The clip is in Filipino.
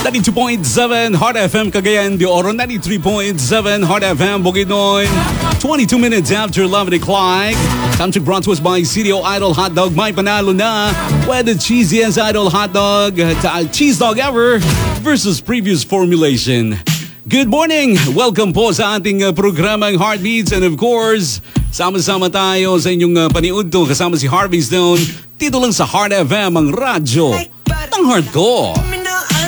92.7 Heart FM Cagayan de Oro, 93.7 Heart FM Bukidnon. 22 minutes after 11 o'clock. Time check brought to us by CDO Idol Hot Dog. May panalo na with the cheesiest Idol Hot Dog, cheese dog ever versus previous formulation. Good morning! Welcome po sa ating programang Heartbeats, and of course, sama-sama tayo sa inyong paniudto kasama si Harvey Stone dito lang sa Heart FM, ang radyo ng heart ko.